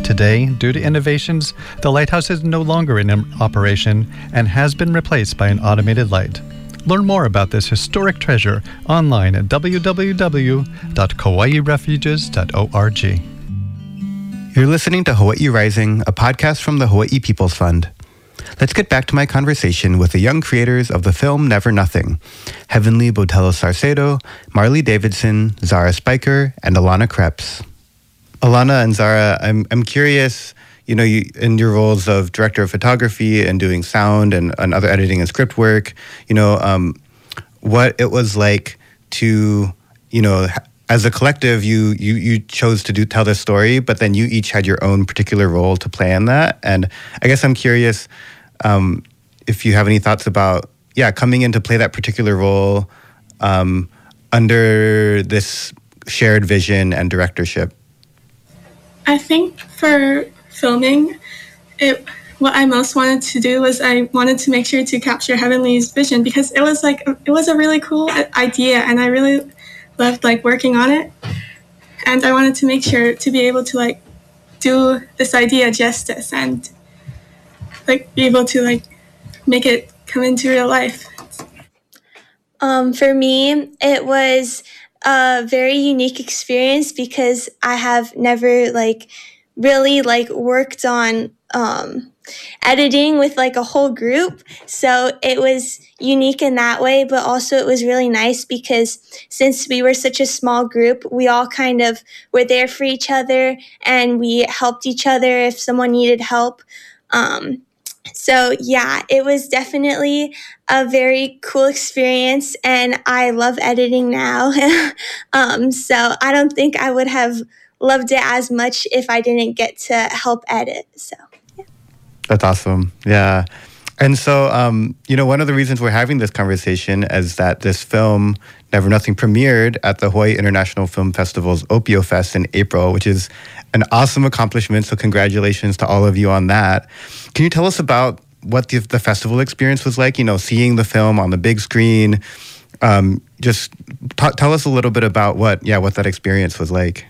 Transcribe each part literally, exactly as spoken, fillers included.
Today, due to innovations, the lighthouse is no longer in operation and has been replaced by an automated light. Learn more about this historic treasure online at w w w dot kauai refuges dot org. You're listening to Hawaii Rising, a podcast from the Hawaii People's Fund. Let's get back to my conversation with the young creators of the film Never Nothing, Heavenly Botelho Sarcedo, Marley Davidson, Zara Spiker, and Alana Krebs. Alana and Zara, I'm I'm curious, you know, you, in your roles of director of photography and doing sound and, and other editing and script work, you know, um, what it was like to, you know, as a collective, you you you chose to do tell this story, but then you each had your own particular role to play in that. And I guess I'm curious um, if you have any thoughts about, yeah, coming in to play that particular role um, under this shared vision and directorship. I think for filming, it what I most wanted to do was I wanted to make sure to capture Heavenly's vision, because it was like it was a really cool idea, and I really loved like working on it, and I wanted to make sure to be able to like do this idea justice and like be able to like make it come into real life. Um, for me, it was a very unique experience because I have never like really like worked on um, editing with like a whole group. So it was unique in that way, but also it was really nice because since we were such a small group, we all kind of were there for each other and we helped each other if someone needed help. Um, So yeah, it was definitely a very cool experience, and I love editing now. um, so I don't think I would have loved it as much if I didn't get to help edit. So yeah. That's awesome. Yeah. And so, um, you know, one of the reasons we're having this conversation is that this film, Never Nothing, premiered at the Hawaii International Film Festival's Opio Fest in April, which is an awesome accomplishment. So congratulations to all of you on that. Can you tell us about what the, the festival experience was like, you know, seeing the film on the big screen? Um, just t- tell us a little bit about what, yeah, what that experience was like.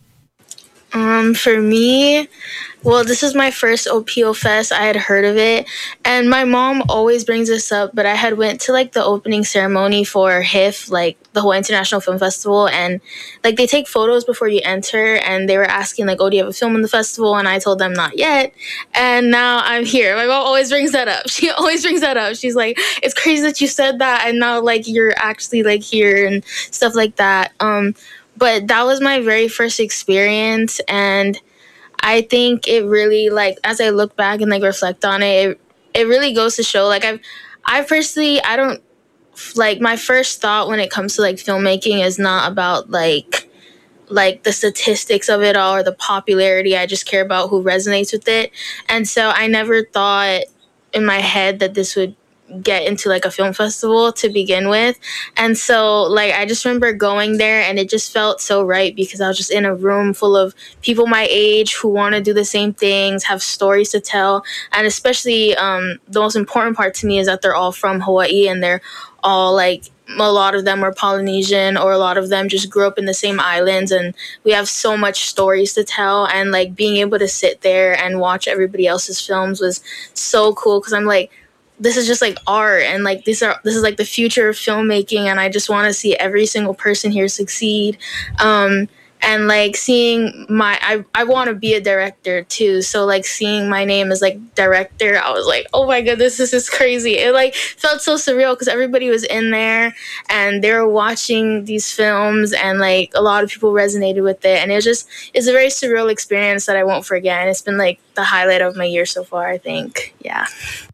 Um, for me, well, this is my first Opio Fest. I had heard of it, and my mom always brings this up, but I had went to like the opening ceremony for H I F, like the Hawaii International Film Festival, and like they take photos before you enter, and they were asking like, oh, do you have a film in the festival? And I told them not yet, and now I'm here. My mom always brings that up. She always brings that up. She's like, it's crazy that you said that, and now like you're actually like here and stuff like that. Um, But that was my very first experience, and I think it really, like, as I look back and, like, reflect on it, it, it really goes to show, like, I've, I personally, I don't, like, my first thought when it comes to, like, filmmaking is not about, like, like, the statistics of it all or the popularity. I just care about who resonates with it, and so I never thought in my head that this would get into like a film festival to begin with. And so like I just remember going there and it just felt so right because I was just in a room full of people my age who want to do the same things, have stories to tell, and especially um the most important part to me is that they're all from Hawaii and they're all like, a lot of them were Polynesian or a lot of them just grew up in the same islands, and we have so much stories to tell, and like being able to sit there and watch everybody else's films was so cool because I'm like, this is just like art, and like these are this is like the future of filmmaking, and I just want to see every single person here succeed. Um, and like seeing my I, I want to be a director too, so like seeing my name as like director, I was like, oh my goodness, this is crazy. It like felt so surreal because everybody was in there and they were watching these films, and like a lot of people resonated with it, and it was just it's a very surreal experience that I won't forget, and it's been like the highlight of my year so far, I think. Yeah.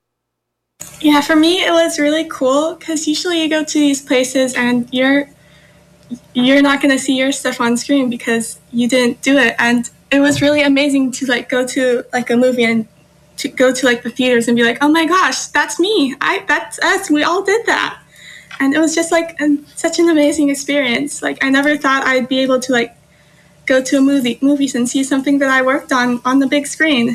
Yeah, for me, it was really cool because usually you go to these places and you're you're not going to see your stuff on screen because you didn't do it. And it was really amazing to like go to like a movie and to go to like the theaters and be like, oh my gosh, that's me. I that's us. We all did that. And it was just like an, such an amazing experience. Like I never thought I'd be able to like go to a movie movies and see something that I worked on on the big screen.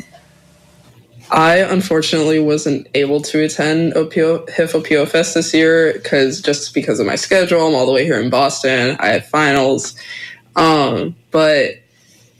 I unfortunately wasn't able to attend Opio, H I F Opio Fest this year because just because of my schedule, I'm all the way here in Boston. I had finals. Um, but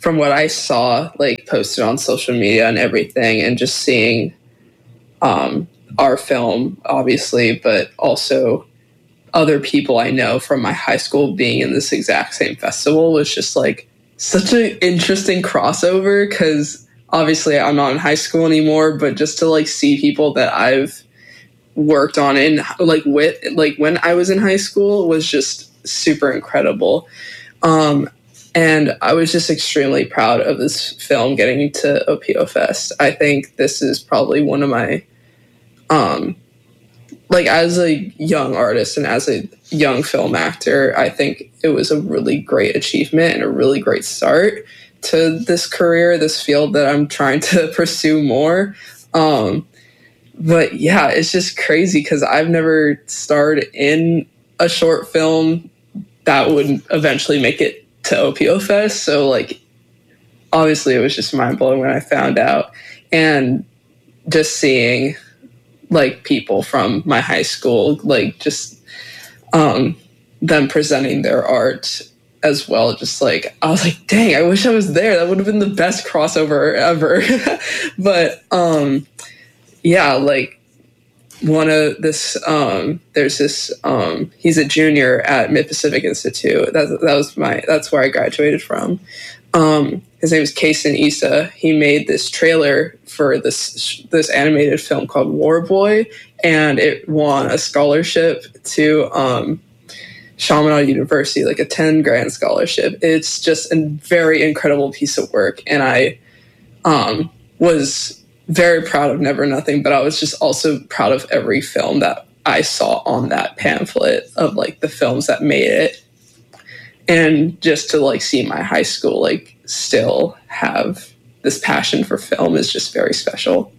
from what I saw, like posted on social media and everything, and just seeing um, our film, obviously, but also other people I know from my high school being in this exact same festival was just like such an interesting crossover, because obviously I'm not in high school anymore, but just to like see people that I've worked on in like with like when I was in high school was just super incredible. Um, and I was just extremely proud of this film getting to O P O Fest. I think this is probably one of my, um, like as a young artist and as a young film actor, I think it was a really great achievement and a really great start to this career, this field that I'm trying to pursue more. Um, but yeah, it's just crazy because I've never starred in a short film that would eventually make it to O P O Fest. So like, obviously it was just mind blowing when I found out, and just seeing like people from my high school, like just um, them presenting their art as well. Just like, I was like, dang, I wish I was there. That would have been the best crossover ever. But um, yeah, like one of this, um, there's this, um, he's a junior at Mid-Pacific Institute. That, that was my, that's where I graduated from. Um, his name is Kason Issa. He made this trailer for this this animated film called War Boy, and it won a scholarship to um, Chaminade University, like a ten grand scholarship. It's just a very incredible piece of work, and I um, was very proud of Never Nothing, but I was just also proud of every film that I saw on that pamphlet of like the films that made it. And just to like see my high school like still have this passion for film is just very special.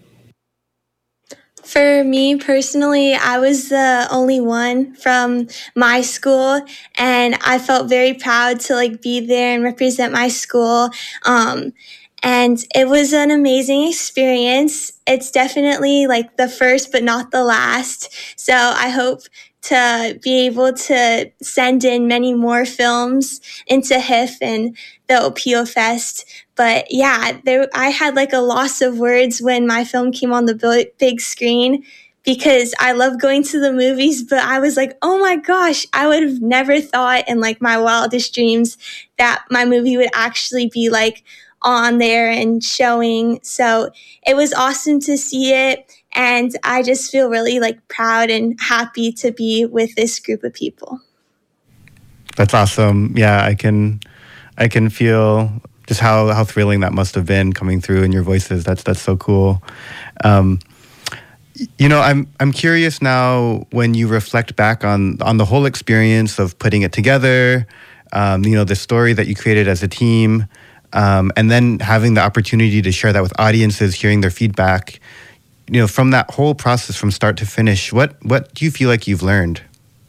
For me personally, I was the only one from my school, and I felt very proud to like be there and represent my school. Um, and it was an amazing experience. It's definitely like the first, but not the last. So I hope to be able to send in many more films into H I F and the O P O Fest. But yeah, there, I had like a loss of words when my film came on the big screen, because I love going to the movies, but I was like, oh my gosh, I would have never thought in like my wildest dreams that my movie would actually be like on there and showing. So it was awesome to see it. And I just feel really like proud and happy to be with this group of people. That's awesome. Yeah, I can I can feel just how, how thrilling that must have been coming through in your voices. That's that's so cool. Um, you know, I'm I'm curious now, when you reflect back on on the whole experience of putting it together, um, you know, the story that you created as a team, um, and then having the opportunity to share that with audiences, hearing their feedback. You know, from that whole process, from start to finish, what what do you feel like you've learned?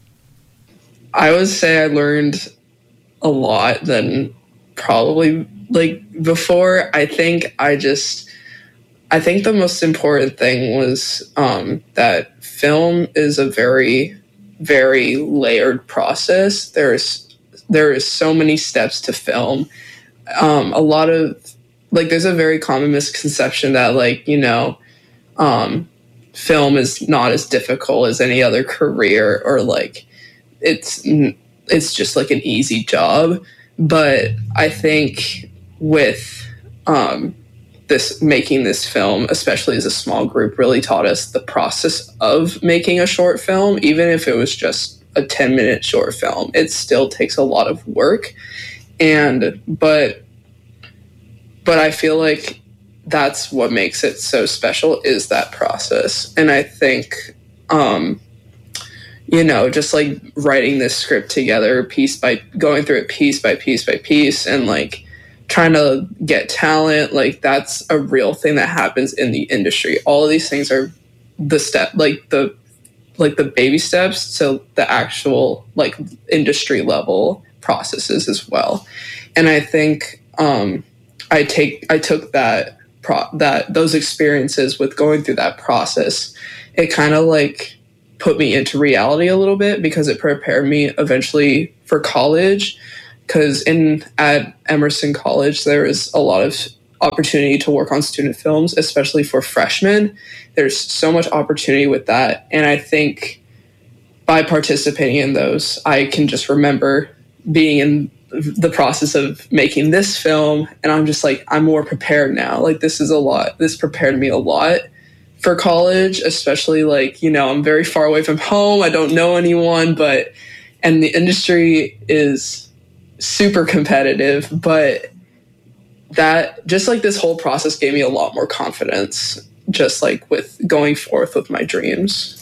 I would say I learned a lot than probably like before. I think I just, I think the most important thing was um, that film is a very, very layered process. There's, there is so many steps to film. Um, a lot of, like, there's a very common misconception that, like, you know, Um, film is not as difficult as any other career, or like it's it's just like an easy job. But I think with um, this making this film, especially as a small group, really taught us the process of making a short film. Even if it was just a ten minute short film, it still takes a lot of work. And but but I feel like that's what makes it so special, is that process. And I think, um, you know, just like writing this script together piece by going through it piece by piece by piece, and like trying to get talent, like that's a real thing that happens in the industry. All of these things are the step, like the, like the baby steps to the actual like industry level processes as well. And I think, um, I take, I took that, Pro- that those experiences with going through that process, it kind of like put me into reality a little bit, because it prepared me eventually for college. because in at Emerson College, there is a lot of opportunity to work on student films, especially for freshmen. There's so much opportunity with that. And I think by participating in those, I can just remember being in the process of making this film. And I'm just like, I'm more prepared now. Like, this is a lot. This prepared me a lot for college, especially like, you know, I'm very far away from home. I don't know anyone, but, and the industry is super competitive, but that just like this whole process gave me a lot more confidence, just like with going forth with my dreams.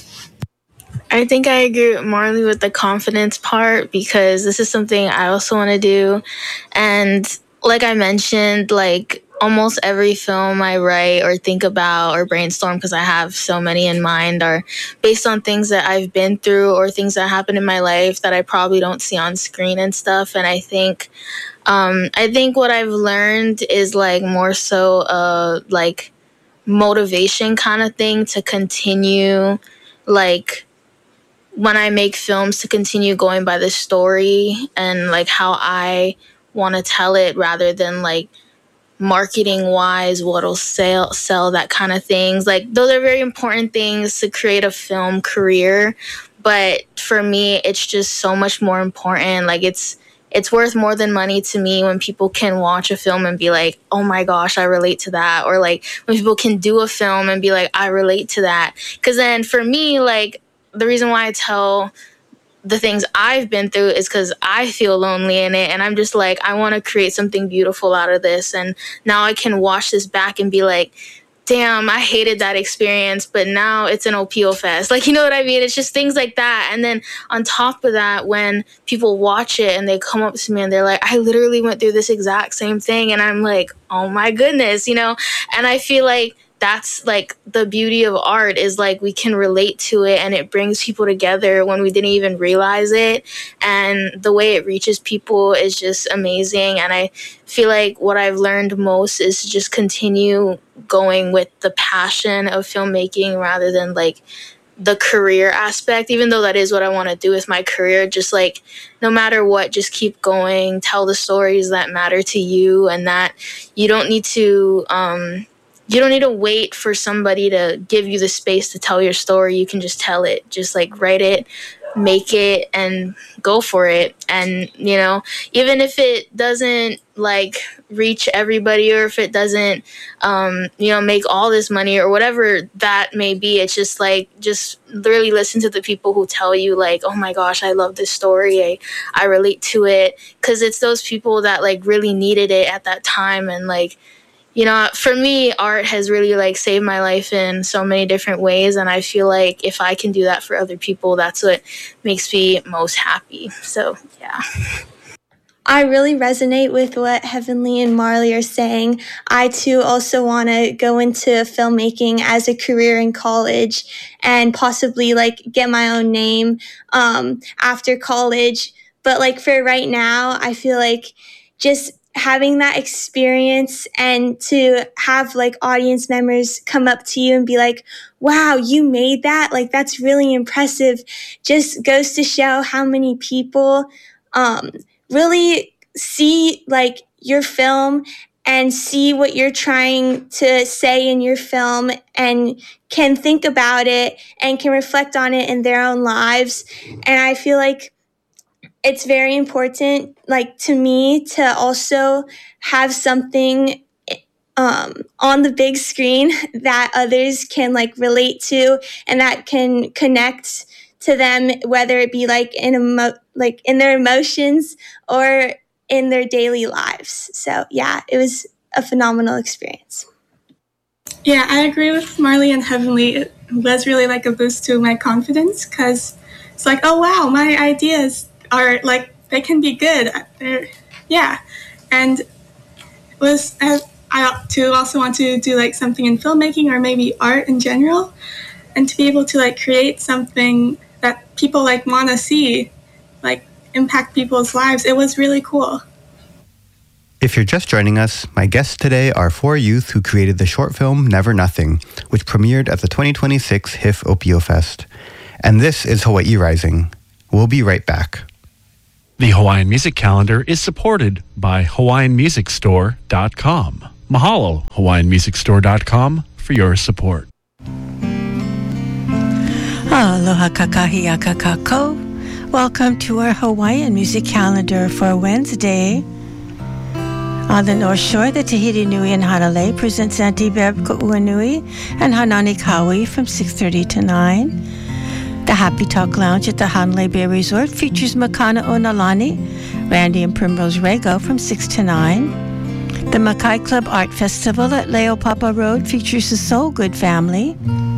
I think I agree with Marley with the confidence part, because this is something I also want to do. And like I mentioned, like almost every film I write or think about or brainstorm, because I have so many in mind, are based on things that I've been through or things that happen in my life that I probably don't see on screen and stuff. And I think Um, I think what I've learned is like more so uh like motivation kind of thing to continue, like when I make films, to continue going by the story and like how I want to tell it, rather than like marketing wise what'll sell sell that kind of things. Like those are very important things to create a film career, but for me it's just so much more important. Like it's It's worth more than money to me when people can watch a film and be like, oh my gosh, I relate to that. Or like when people can do a film and be like, I relate to that. Because then for me, like the reason why I tell the things I've been through is because I feel lonely in it. And I'm just like, I want to create something beautiful out of this. And now I can watch this back and be like, damn, I hated that experience, but now it's an O P O Fest. Like, you know what I mean? It's just things like that. And then on top of that, when people watch it and they come up to me and they're like, I literally went through this exact same thing. And I'm like, oh my goodness, you know? And I feel like that's like the beauty of art, is like we can relate to it and it brings people together when we didn't even realize it. And the way it reaches people is just amazing. And I feel like what I've learned most is to just continue going with the passion of filmmaking rather than like the career aspect, even though that is what I want to do with my career. Just like no matter what, just keep going, tell the stories that matter to you, and that you don't need to um you don't need to wait for somebody to give you the space to tell your story. You can just tell it. Just like write it, make it, and go for it. And, you know, even if it doesn't like reach everybody, or if it doesn't, um, you know, make all this money or whatever that may be, it's just like, just really listen to the people who tell you like, oh my gosh, I love this story. I, I relate to it. 'Cause it's those people that like really needed it at that time. And like, you know, for me, art has really like saved my life in so many different ways. And I feel like if I can do that for other people, that's what makes me most happy. So, yeah. I really resonate with what Heavenly and Marley are saying. I too also want to go into filmmaking as a career in college and possibly like get my own name um, after college. But like for right now, I feel like just having that experience and to have like audience members come up to you and be like, wow, you made that? Like, that's really impressive. Just goes to show how many people um, really see like your film and see what you're trying to say in your film and can think about it and can reflect on it in their own lives. And I feel like it's very important, like to me, to also have something um, on the big screen that others can like relate to and that can connect to them, whether it be like in emo- like in their emotions or in their daily lives. So yeah, it was a phenomenal experience. Yeah, I agree with Marley and Heavenly. It was really like a boost to my confidence, because it's like, oh wow, my ideas are like, they can be good. They're, yeah. And it was, I, I too also want to do like something in filmmaking or maybe art in general, and to be able to like create something that people like want to see, like impact people's lives. It was really cool. If you're just joining us, my guests today are four youth who created the short film Never Nothing, which premiered at the twenty twenty-six H I F O P O Fest. And this is Hawaii Rising. We'll be right back. The Hawaiian Music Calendar is supported by Hawaiian Music Store dot com. Mahalo, Hawaiian Music Store dot com, for your support. Aloha kakahiaka kako. Welcome to our Hawaiian Music Calendar for Wednesday. On the North Shore, the Tahiti Nui in Hanalei presents Auntie Beb Ko'uanui and Hanani Kawi from six thirty to nine. The Happy Talk Lounge at the Hanalei Bay Resort features Makana Onalani, Randy and Primrose Rego from six to nine. The Makai Club Art Festival at Leo Papa Road features the Soul Good family.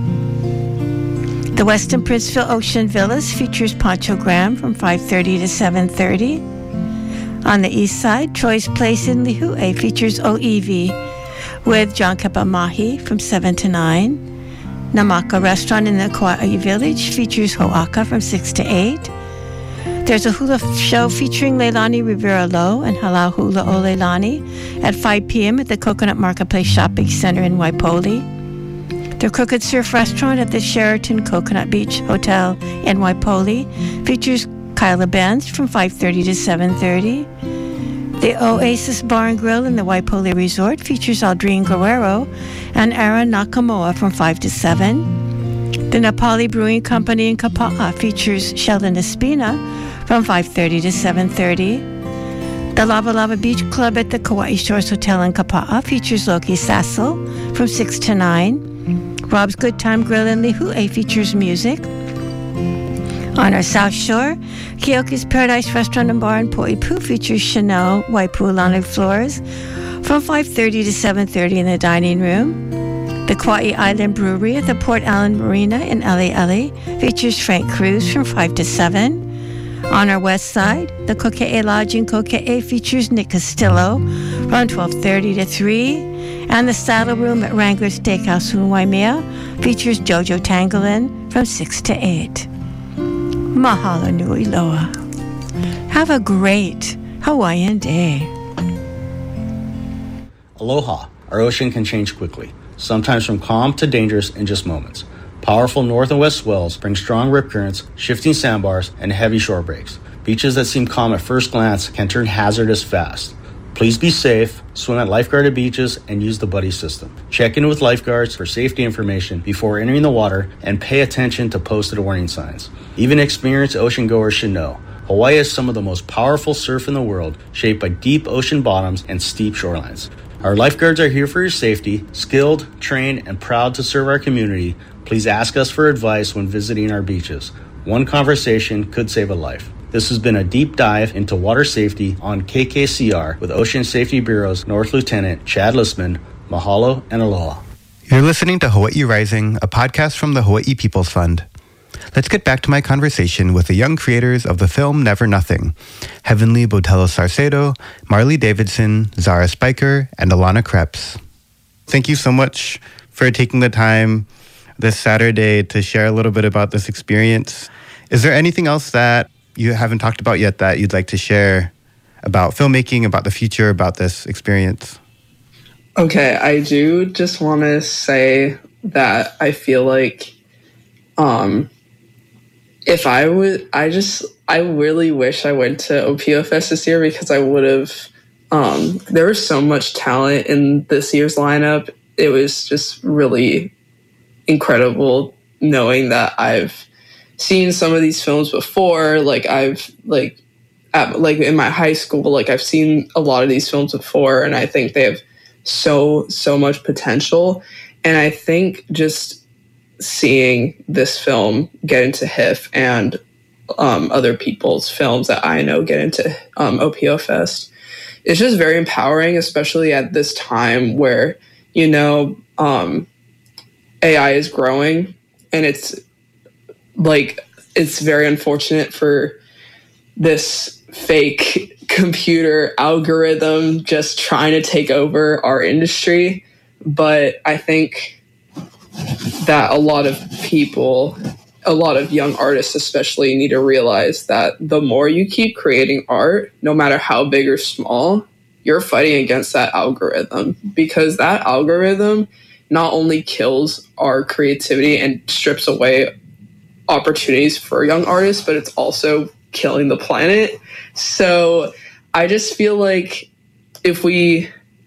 The Westin Princeville Ocean Villas features Pancho Graham from five thirty to seven thirty. On the east side, Troy's Place in Lihue features O E V with John Kepamahi from seven to nine. Namaka Restaurant in the Kauai Village features Ho'aka from six to eight. There's a hula show featuring Leilani Rivera Lowe and Halau Hula O Leilani at five p.m. at the Coconut Marketplace Shopping Center in Waipoli. The Crooked Surf Restaurant at the Sheraton Coconut Beach Hotel in Waipoli features Kyla Benz from five thirty to seven thirty. The Oasis Bar and Grill in the Waipoli Resort features Aldrine Guerrero and Aaron Nakamoa from five to seven. The Nepali Brewing Company in Kapa'a features Sheldon Espina from five thirty to seven thirty. The Lava Lava Beach Club at the Kauai Shores Hotel in Kapa'a features Loki Sassel from six to nine. Rob's Good Time Grill in Lihue features music. On our South Shore, Keoki's Paradise Restaurant and Bar in Poipu features Chanel Waipulani Floors from five thirty to seven thirty in the dining room. The Kauai Island Brewery at the Port Allen Marina in Eli Eli features Frank Cruz from five to seven. On our west side, the Kokee Lodge in Kokee features Nick Castillo from twelve thirty to three. And the Saddle Room at Wrangler Steakhouse in Waimea features Jojo Tangolin from six to eight. Mahalo nui loa. Have a great Hawaiian day. Aloha. Our ocean can change quickly, sometimes from calm to dangerous in just moments. Powerful north and west swells bring strong rip currents, shifting sandbars, and heavy shore breaks. Beaches that seem calm at first glance can turn hazardous fast. Please be safe, swim at lifeguarded beaches, and use the buddy system. Check in with lifeguards for safety information before entering the water and pay attention to posted warning signs. Even experienced ocean goers should know, Hawaii has some of the most powerful surf in the world, shaped by deep ocean bottoms and steep shorelines. Our lifeguards are here for your safety, skilled, trained, and proud to serve our community. Please ask us for advice when visiting our beaches. One conversation could save a life. This has been a deep dive into water safety on K K C R with Ocean Safety Bureau's North Lieutenant Chad Listman. Mahalo and aloha. You're listening to Hawaii Rising, a podcast from the Hawaii People's Fund. Let's get back to my conversation with the young creators of the film Never Nothing, Heavenly Botelho Sarcedo, Marley Davidson, Zara Spiker, and Alana Krebs. Thank you so much for taking the time this Saturday to share a little bit about this experience. Is there anything else that you haven't talked about yet that you'd like to share about filmmaking, about the future, about this experience? Okay, I do just want to say that I feel like um, if I would, I just, I really wish I went to O P O Fest this year because I would have, um, there was so much talent in this year's lineup. It was just really incredible knowing that I've seen some of these films before. Like I've like at, like in my high school, like I've seen a lot of these films before, and I think they have so so much potential. And I think just seeing this film get into H I F and um, other people's films that I know get into um, O P O Fest, it's just very empowering, especially at this time where, you know, um, A I is growing, and it's like, it's very unfortunate for this fake computer algorithm just trying to take over our industry. But I think that a lot of people, a lot of young artists especially, need to realize that the more you keep creating art, no matter how big or small, you're fighting against that algorithm, because that algorithm not only kills our creativity and strips away opportunities for young artists, but it's also killing the planet. So I just feel like if we,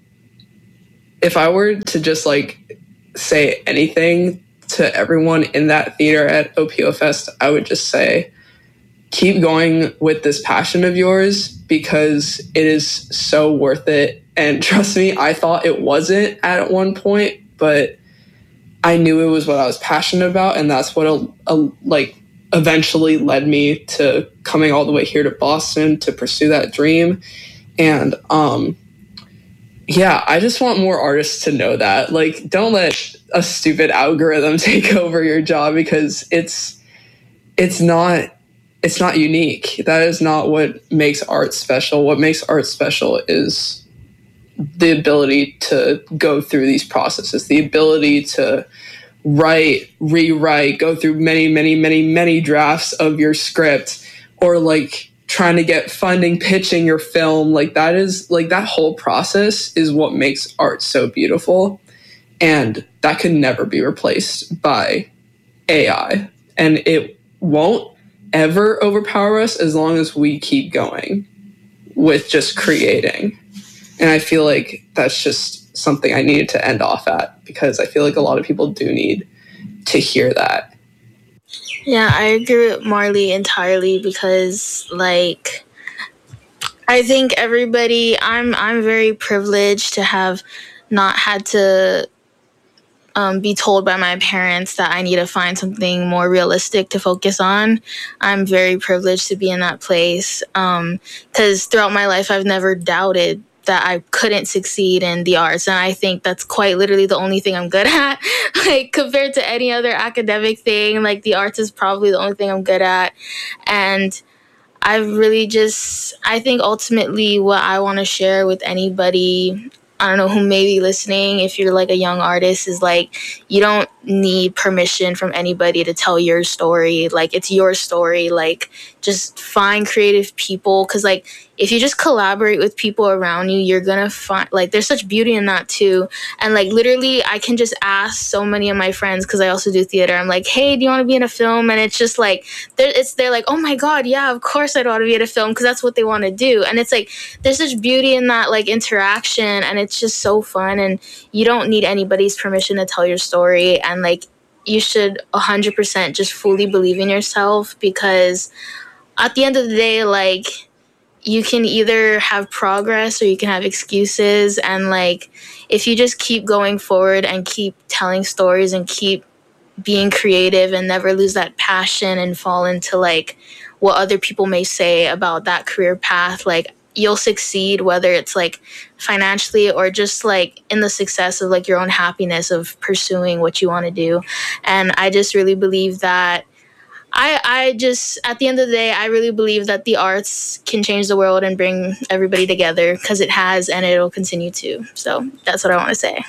if I were to just like say anything to everyone in that theater at O P O Fest, I would just say, keep going with this passion of yours because it is so worth it. And trust me, I thought it wasn't at one point, but I knew it was what I was passionate about. And that's what a, a, like eventually led me to coming all the way here to Boston to pursue that dream. And um, yeah, I just want more artists to know that. Like, don't let a stupid algorithm take over your job because it's it's not it's not unique. That is not what makes art special. What makes art special is the ability to go through these processes, the ability to write, rewrite, go through many, many, many, many drafts of your script, or like trying to get funding, pitching your film. Like that is like that whole process is what makes art so beautiful. And that can never be replaced by A I. And it won't ever overpower us as long as we keep going with just creating. And I feel like that's just something I needed to end off at because I feel like a lot of people do need to hear that. Yeah, I agree with Marley entirely because, like, I think everybody, I'm I'm very privileged to have not had to um, be told by my parents that I need to find something more realistic to focus on. I'm very privileged to be in that place um, because throughout my life, I've never doubted that I couldn't succeed in the arts. And I think that's quite literally the only thing I'm good at. Like compared to any other academic thing, like the arts is probably the only thing I'm good at. And I've really just, I think ultimately what I want to share with anybody, I don't know, who may be listening, if you're like a young artist, is like, you don't need permission from anybody to tell your story. Like it's your story. Like just find creative people. Cause like, if you just collaborate with people around you, you're gonna find, like, there's such beauty in that too. And like, literally, I can just ask so many of my friends, because I also do theater. I'm like, hey, do you want to be in a film? And it's just like, they're, it's, they're like, oh my God, yeah, of course I'd want to be in a film, because that's what they want to do. And it's like, there's such beauty in that, like, interaction, and it's just so fun. And you don't need anybody's permission to tell your story. And like, you should one hundred percent just fully believe in yourself, because at the end of the day, like, you can either have progress or you can have excuses. And like, if you just keep going forward and keep telling stories and keep being creative and never lose that passion and fall into like what other people may say about that career path, like you'll succeed, whether it's like financially or just like in the success of like your own happiness of pursuing what you want to do. And I just really believe that I, I just, at the end of the day, I really believe that the arts can change the world and bring everybody together, because it has, and it'll continue to. So that's what I want to say.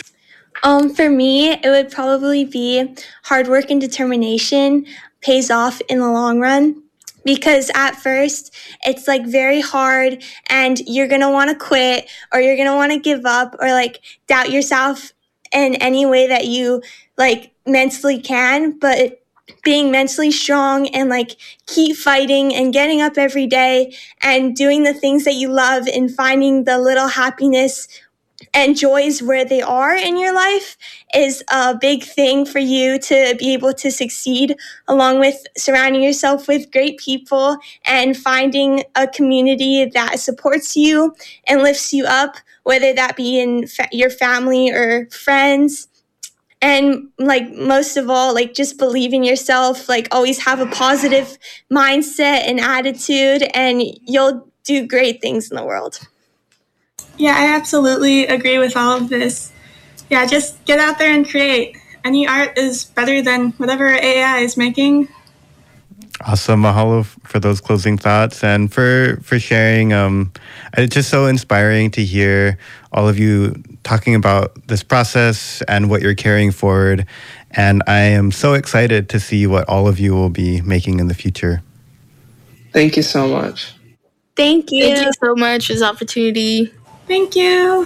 Um, for me, it would probably be hard work and determination pays off in the long run. Because at first, it's like very hard and you're going to want to quit, or you're going to want to give up, or like doubt yourself in any way that you like mentally can. But being mentally strong and like keep fighting and getting up every day and doing the things that you love and finding the little happiness and joys where they are in your life is a big thing for you to be able to succeed, along with surrounding yourself with great people and finding a community that supports you and lifts you up, whether that be in fa- your family or friends. And like most of all, like just believe in yourself, like always have a positive mindset and attitude, and you'll do great things in the world. Yeah, I absolutely agree with all of this. Yeah, just get out there and create. Any art is better than whatever A I is making. Awesome. Mahalo for those closing thoughts and for, for sharing. Um, it's just so inspiring to hear all of you talking about this process and what you're carrying forward. And I am so excited to see what all of you will be making in the future. Thank you so much. Thank you. Thank you so much for this opportunity. Thank you.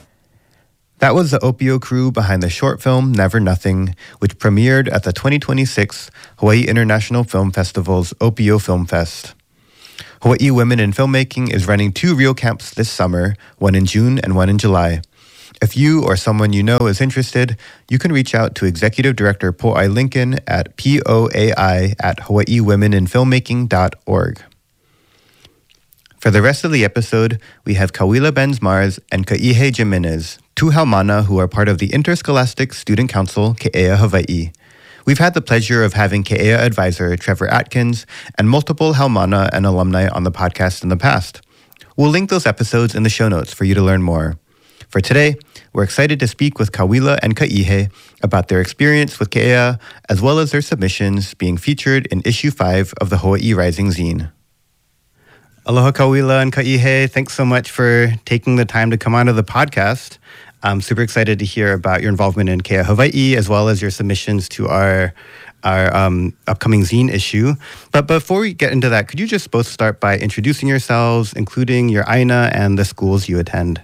That was the O P O crew behind the short film Never Nothing, which premiered at the twenty twenty-six Hawaii International Film Festival's O P O Film Fest. Hawaii Women in Filmmaking is running two reel camps this summer, one in June and one in July. If you or someone you know is interested, you can reach out to Executive Director Po'ai Lincoln at P O A I at hawaii women in filmmaking dot org. For the rest of the episode, we have Kawila Benz-Mars and Ka'ihe Jimenez, two Haumana who are part of the Interscholastic Student Council, Ke'ea Hawaii. We've had the pleasure of having Ke'ea advisor Trevor Atkins and multiple Haumana and alumni on the podcast in the past. We'll link those episodes in the show notes for you to learn more. For today, we're excited to speak with Kawila and Ka'ihe about their experience with Ke'ea, as well as their submissions being featured in issue five of the Hawaii Rising zine. Aloha, Kawila and Ka'ihe. Thanks so much for taking the time to come onto the podcast. I'm super excited to hear about your involvement in Ke'ea Hawaii, as well as your submissions to our our um, upcoming zine issue. But before we get into that, could you just both start by introducing yourselves, including your aina and the schools you attend?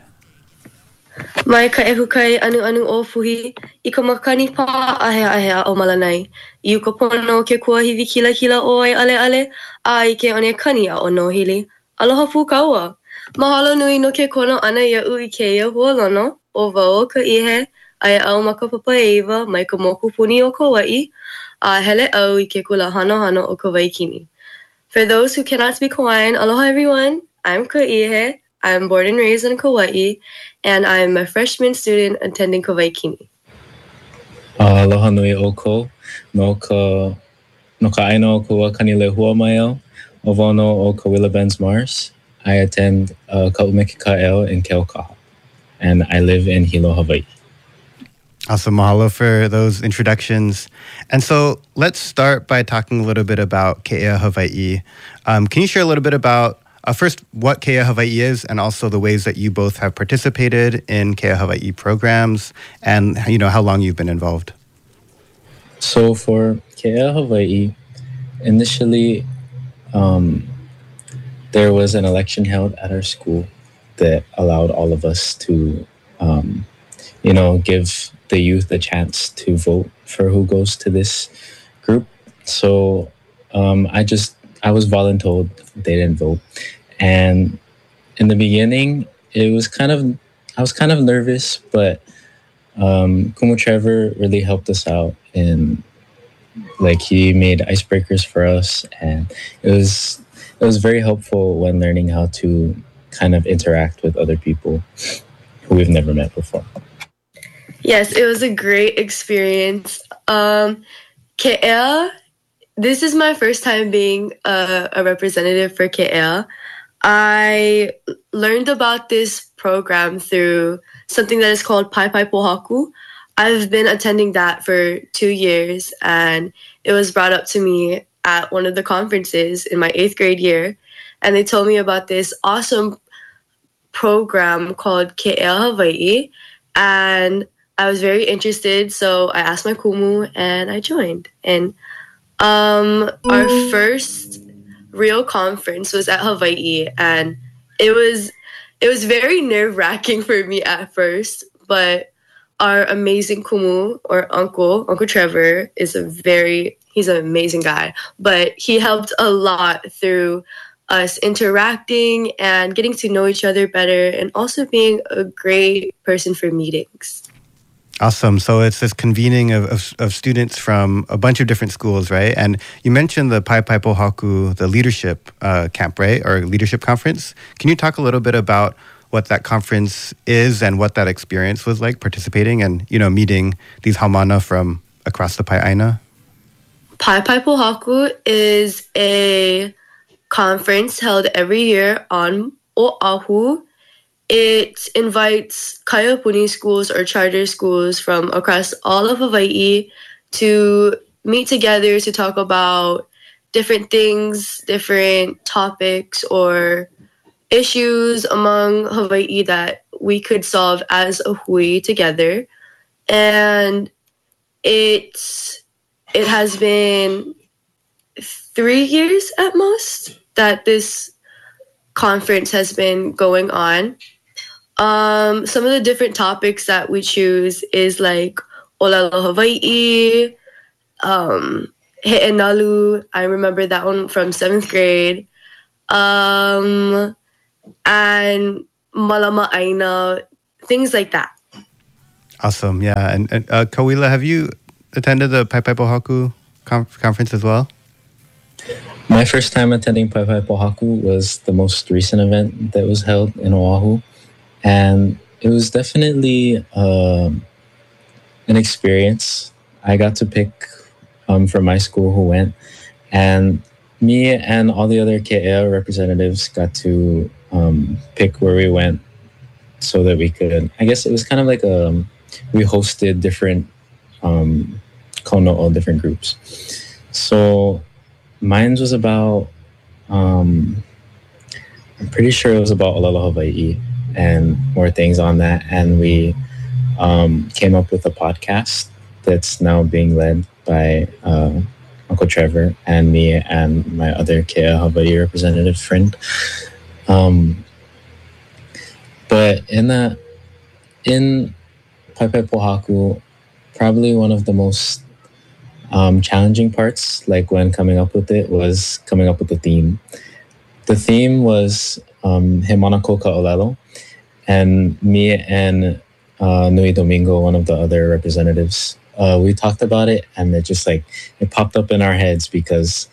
Mai ka ehukai anu anu o fuhi, I ka makani pa ahea ahea o malanai. I uka pono ke kua hivi kila kila o ai ale ale, a I ke one kania o no hili. Aloha fu kaua. Mahalo nui no ke kono ana ia ui keia hualono, o wao ka ihe, ai au maka papaiva, mai ka moku puni o Kauai, a hele au I ke kula hano hano o ka waikini. For those who cannot speak Hawaiian, aloha everyone, I'm Ka'ihe. I'm born and raised in Kauai, and I'm a freshman student attending Kawaikini. Uh, aloha nui oko, no ka no ka aina o kua kanilehua mai au, o wano o Kawila Benz-Mars. I attend uh, Ka'umekika'eo in Keaukaha, and I live in Hilo, Hawaii. Awesome. Mahalo for those introductions. And so let's start by talking a little bit about Ke'ea Hawaii. Um, can you share a little bit about Uh, first, what Ke'ea Hawaii is, and also the ways that you both have participated in Ke'ea Hawaii programs, and you know how long you've been involved? So for Ke'ea Hawaii, initially, um, there was an election held at our school that allowed all of us to, um, you know, give the youth a chance to vote for who goes to this group. So um, I just I was voluntold, they didn't vote. And in the beginning, it was kind of, I was kind of nervous, but um, Kumu Trevor really helped us out. And like he made icebreakers for us. And it was, it was very helpful when learning how to kind of interact with other people who we've never met before. Yes, it was a great experience. Um, Ke'ea, this is my first time being a, a representative for Ke'ea. I learned about this program through something that is called Pai Pai Pohaku. I've been attending that for two years, and it was brought up to me at one of the conferences in my eighth grade year, and they told me about this awesome program called Ke'ea Hawaii, and I was very interested, so I asked my kumu, and I joined. And um, our first real conference was at Hawaii, and it was it was very nerve-wracking for me at first, but our amazing kumu, or uncle, Uncle Trevor, is a very, he's an amazing guy, but he helped a lot through us interacting and getting to know each other better, and also being a great person for meetings. Awesome. So it's this convening of, of, of students from a bunch of different schools, right? And you mentioned the Pai Pai Pohaku, the leadership uh, camp, right? Or leadership conference. Can you talk a little bit about what that conference is and what that experience was like participating and, you know, meeting these Haumana from across the Pai'aina? Pai Pai Pohaku is a conference held every year on Oahu. It invites Kaiapuni schools or charter schools from across all of Hawaii to meet together to talk about different things, different topics or issues among Hawaii that we could solve as a hui together. And it, it has been three years at most that this conference has been going on. Um, some of the different topics that we choose is like Olelo Hawaii, um, He'enalu. I remember that one from seventh grade. um, and malama aina, things like that. Awesome, yeah. And, and uh, Kawila, have you attended the Pai Pai Pohaku conf- conference as well? My first time attending Pai Pai Pohaku was the most recent event that was held in Oahu. And it was definitely um, an experience. I got to pick um, from my school who went. And me and all the other K A representatives got to um, pick where we went so that we could, I guess it was kind of like a, we hosted different um, kono'o, different groups. So mine was about, um, I'm pretty sure it was about Olelo Hawaii and more things on that. And we um, came up with a podcast that's now being led by uh, Uncle Trevor and me and my other K A Hawaii representative friend. Um, but in that, in Pai Pai Pohaku, probably one of the most um, challenging parts, like when coming up with it, was coming up with the theme. The theme was um, He Manako Ka Olelo, and me and uh, Nui Domingo, one of the other representatives, uh, we talked about it, and it just like, it popped up in our heads because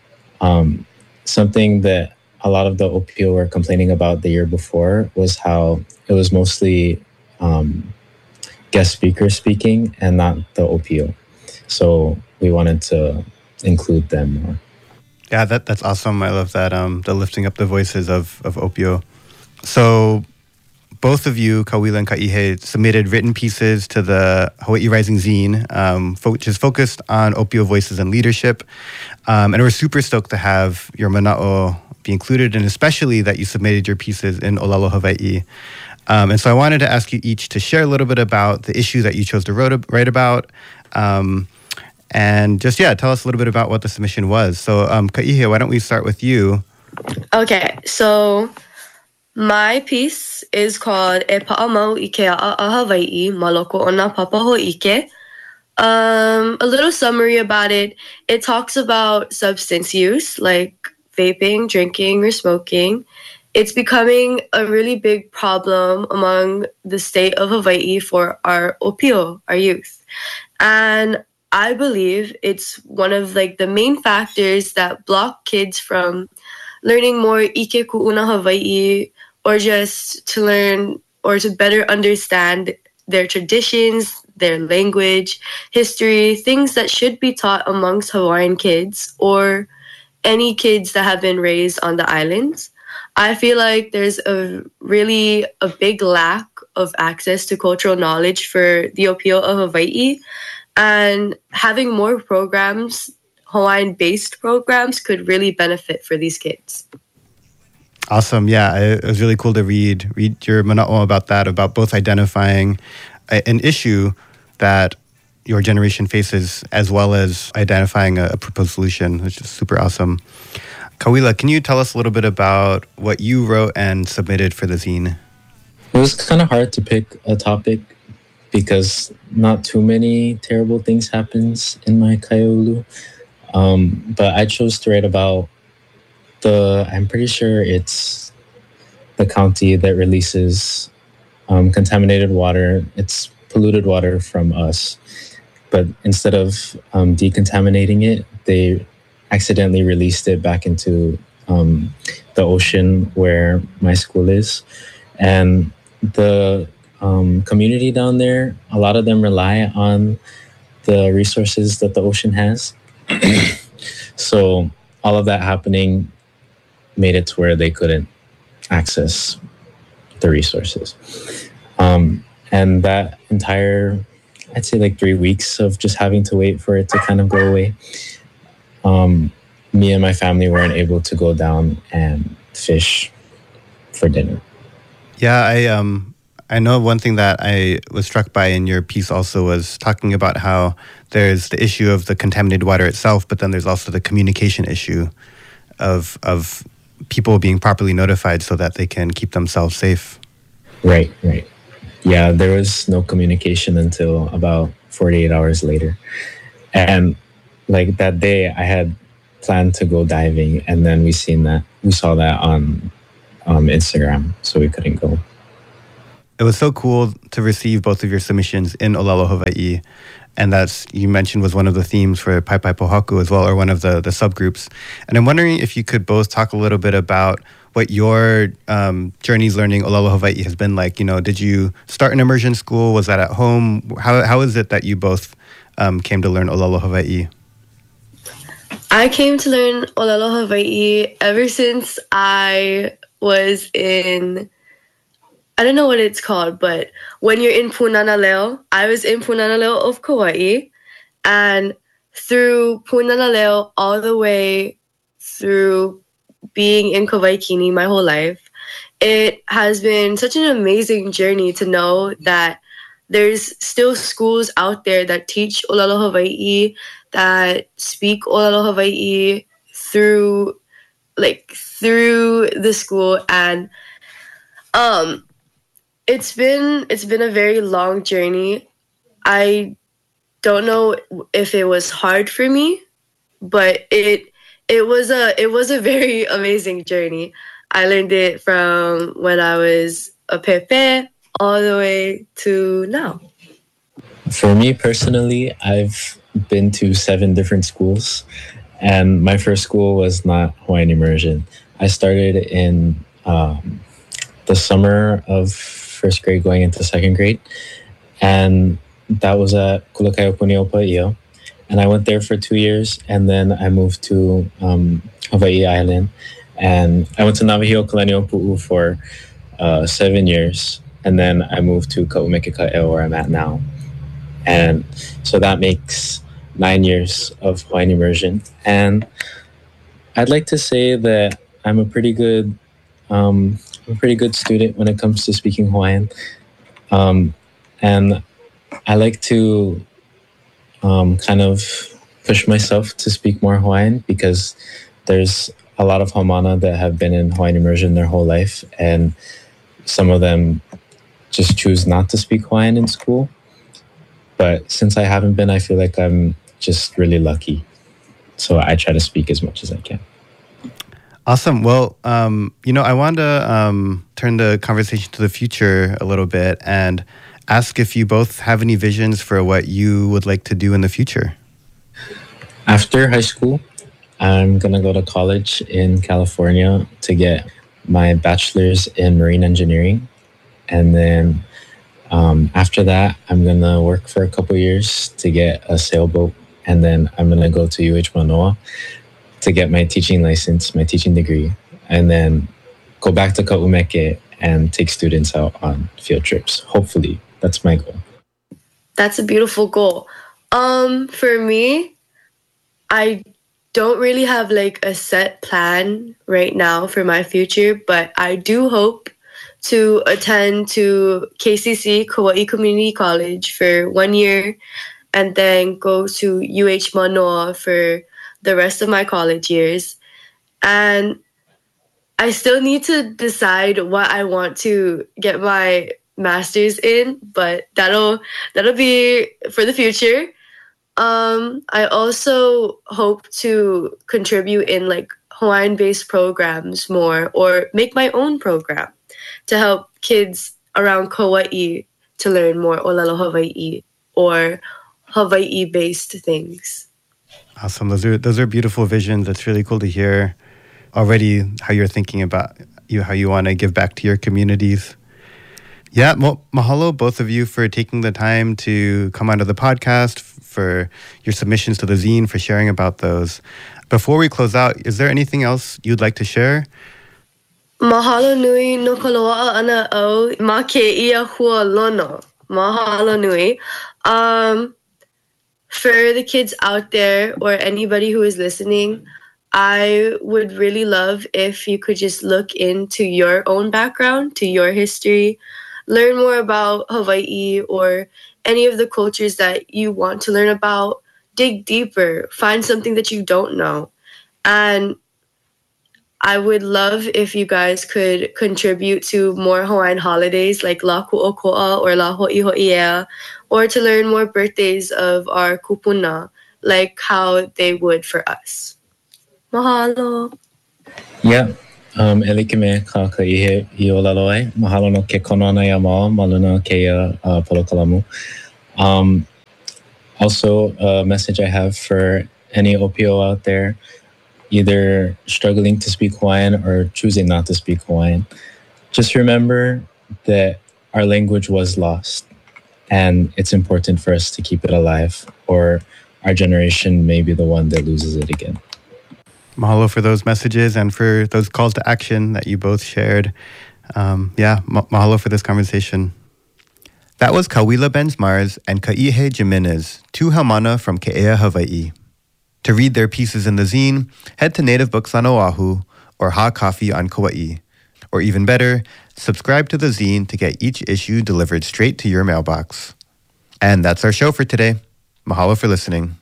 um, something that a lot of the O P O were complaining about the year before was how it was mostly um, guest speakers speaking and not the O P O. So we wanted to include them more. Yeah, that that's awesome. I love that, um, the lifting up the voices of, of O P O. So both of you, Kawila and Ka'ihe, submitted written pieces to the Hawaii Rising zine, um, fo- which is focused on O P O voices and leadership. Um, and we're super stoked to have your mana'o be included, and especially that you submitted your pieces in Olelo Hawaii. Um, and so I wanted to ask you each to share a little bit about the issue that you chose to wrote, write about. Um, and just, yeah, tell us a little bit about what the submission was. So, um, Ka'ihe, why don't we start with you? Okay, so my piece is called E Pa'amau I Ke A'a Hawaii Maloko Ona Papaho'ike. Um, a little summary about it. It talks about substance use, like vaping, drinking, or smoking. It's becoming a really big problem among the state of Hawaii for our O P O, our youth. And I believe it's one of like the main factors that block kids from learning more Ike Ku'una Hawaii, or just to learn or to better understand their traditions, their language, history, things that should be taught amongst Hawaiian kids or any kids that have been raised on the islands. I feel like there's a really a big lack of access to cultural knowledge for the O P O of Hawaii, and having more programs, Hawaiian-based programs, could really benefit for these kids. Awesome. Yeah, it was really cool to read read your mana'o about that, about both identifying a, an issue that your generation faces as well as identifying a, a proposed solution, which is super awesome. Kawila, can you tell us a little bit about what you wrote and submitted for the zine? It was kind of hard to pick a topic because not too many terrible things happens in my Kaiolu. Um, but I chose to write about the, I'm pretty sure it's the county that releases um, contaminated water. It's polluted water from us. But instead of um, decontaminating it, they accidentally released it back into um, the ocean where my school is. And the um, community down there, a lot of them rely on the resources that the ocean has. So all of that happening made it to where they couldn't access the resources. Um, and that entire, I'd say like three weeks of just having to wait for it to kind of go away, um, me and my family weren't able to go down and fish for dinner. Yeah, I um I know one thing that I was struck by in your piece also was talking about how there's the issue of the contaminated water itself, but then there's also the communication issue of of people being properly notified so that they can keep themselves safe. Right, right. Yeah, there was no communication until about forty-eight hours later. And like that day, I had planned to go diving, and then we seen that we saw that on um, Instagram, so we couldn't go. It was so cool to receive both of your submissions in Olelo, Hawaii. And that's, you mentioned, was one of the themes for Pai Pai Pohaku as well, or one of the, the subgroups. And I'm wondering if you could both talk a little bit about what your um, journeys learning Olelo Hawaii has been like. You know, did you start in immersion school? Was that at home? How How is it that you both um, came to learn Olelo Hawaii? I came to learn Olelo Hawaii ever since I was in... I don't know what it's called, but when you're in Punana Leo, I was in Punana Leo of Kauai, and through Punana Leo all the way through being in Kauai Kini my whole life, it has been such an amazing journey to know that there's still schools out there that teach Olelo Hawaii, that speak Olelo Hawaii through, like, through the school, and um. It's been it's been a very long journey. I don't know if it was hard for me, but it it was a it was a very amazing journey. I learned it from when I was a pepe all the way to now. For me personally, I've been to seven different schools, and my first school was not Hawaiian immersion. I started in um, the summer of first grade going into second grade, and that was at Kulakaiopuniopaio, and I went there for two years, and then I moved to um, Hawaii Island, and I went to Navahio Kalaniʻopuʻu for uh, seven years, and then I moved to Ka'umekeka'eo, where I'm at now, and so that makes nine years of Hawaiian immersion. And I'd like to say that I'm a pretty good um, I'm a pretty good student when it comes to speaking Hawaiian. Um, and I like to um, kind of push myself to speak more Hawaiian, because there's a lot of Haumana that have been in Hawaiian immersion their whole life, and some of them just choose not to speak Hawaiian in school. But since I haven't been, I feel like I'm just really lucky. So I try to speak as much as I can. Awesome. Well, um, you know, I wanted to um, turn the conversation to the future a little bit and ask if you both have any visions for what you would like to do in the future. After high school, I'm going to go to college in California to get my bachelor's in marine engineering. And then um, after that, I'm going to work for a couple years to get a sailboat. And then I'm going to go to U H Manoa to get my teaching license, my teaching degree, and then go back to Ka'umeke and take students out on field trips. Hopefully, that's my goal. That's a beautiful goal. Um, for me, I don't really have like a set plan right now for my future, but I do hope to attend to K C C, Kauai Community College, for one year, and then go to U H Manoa for the rest of my college years. And I still need to decide what I want to get my master's in, but that'll that'll be for the future. Um, I also hope to contribute in like Hawaiian-based programs more, or make my own program to help kids around Kauai to learn more Olelo Hawaii or Hawaii-based things. Awesome. Those are those are beautiful visions. It's really cool to hear already how you're thinking about you how you want to give back to your communities. Yeah, well, mahalo both of you for taking the time to come onto the podcast, for your submissions to the zine, for sharing about those. Before we close out, is there anything else you'd like to share? Mahalo nui no ka loa'a ana au ma ke ia hua lono. Mahalo nui. Um, For the kids out there, or anybody who is listening, I would really love if you could just look into your own background, to your history, learn more about Hawaii or any of the cultures that you want to learn about, dig deeper, find something that you don't know. And I would love if you guys could contribute to more Hawaiian holidays like La Ku'oko'a or La Ho'iho'iea, or to learn more birthdays of our kupuna, like how they would for us. Mahalo. Yeah. Um, elikime ka ka ihe I olaloi. Mahalo no ke konona ya mo, maluna ke uh, polokalamu. Um, also, a message I have for any O P O out there, either struggling to speak Hawaiian or choosing not to speak Hawaiian. Just remember that our language was lost, and it's important for us to keep it alive, or our generation may be the one that loses it again. Mahalo for those messages and for those calls to action that you both shared. Um, yeah, ma- mahalo for this conversation. That was Kawila Benz-Mars and Ka'ihe Jimenez, two Haumana from Ke'ea, Hawaii. To read their pieces in the zine, head to Native Books on Oahu or Ha Coffee on Kauai. Or even better, subscribe to the zine to get each issue delivered straight to your mailbox. And that's our show for today. Mahalo for listening.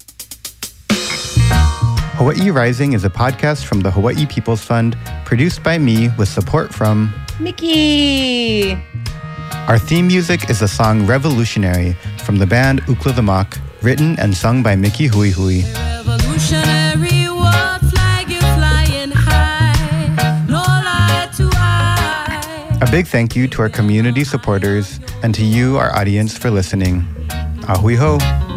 Hawaii Rising is a podcast from the Hawaii People's Fund, produced by me with support from Mickey. Our theme music is the song Revolutionary from the band Ukla the Mock, written and sung by Mickey Hui Hui. Revolutionary war flag, you flying high, no lie to I. A big thank you to our community supporters and to you, our audience, for listening. Ahui ho!